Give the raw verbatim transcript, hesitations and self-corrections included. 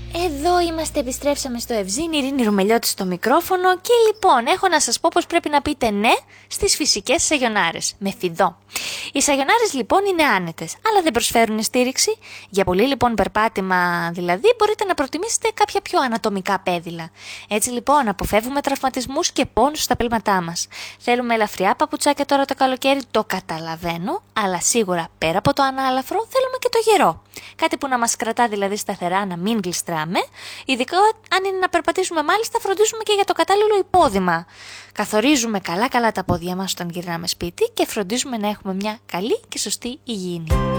Εδώ είμαστε, επιστρέψαμε στο Ευζήν, Ειρήνη Ρουμελιώτη στο μικρόφωνο και λοιπόν έχω να σας πω πως πρέπει να πείτε ναι στις φυσικές σαγιονάρες, με φιδό. Οι σαγιονάρες λοιπόν είναι άνετες, αλλά δεν προσφέρουν στήριξη. Για πολύ λοιπόν περπάτημα δηλαδή μπορείτε να προτιμήσετε κάποια πιο ανατομικά πέδιλα. Έτσι λοιπόν αποφεύγουμε τραυματισμούς και πόνους στα πέλματά μας. Θέλουμε ελαφριά παπουτσάκια τώρα το καλοκαίρι, το καταλαβαίνω, αλλά σίγουρα πέρα από το ανάλαφρο θέλουμε και το γερό. Κάτι που να μας κρατά δηλαδή σταθερά, να μην γλιστράμε, ειδικά αν είναι να περπατήσουμε, μάλιστα φροντίζουμε και για το κατάλληλο υπόδημα. Καθορίζουμε καλά καλά τα πόδια μας όταν γυρνάμε σπίτι και φροντίζουμε να έχουμε μια καλή και σωστή υγιεινή.